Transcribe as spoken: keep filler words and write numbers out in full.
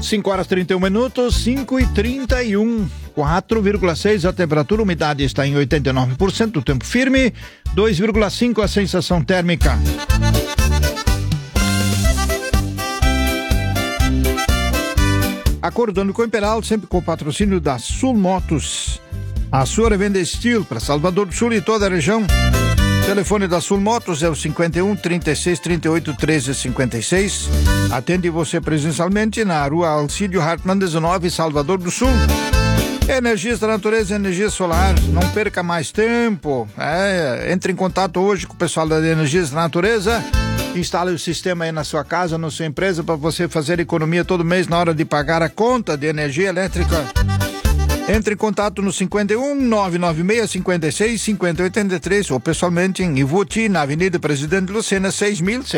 cinco horas e trinta e um minutos, cinco e trinta e um. quatro vírgula seis a temperatura, a umidade está em oitenta e nove por cento, o tempo firme, dois vírgula cinco a sensação térmica. Acordando com o Imperal, sempre com o patrocínio da Sul Motos. A sua revenda Steel para Salvador do Sul e toda a região. O telefone da Sul Motos é o cinquenta e um, trinta e seis, trinta e oito, treze, cinquenta e seis. Atende você presencialmente na rua Alcídio Hartmann, dezenove, Salvador do Sul. Energias da natureza, energia solar, não perca mais tempo. É, entre em contato hoje com o pessoal da Energias da Natureza. Instale o sistema aí na sua casa, na sua empresa, para você fazer economia todo mês na hora de pagar a conta de energia elétrica. Entre em contato no cinquenta e um, nove nove seis, cinquenta e seis, cinquenta e oitenta e três ou pessoalmente em Ivoti, na Avenida Presidente Lucena, seis mil.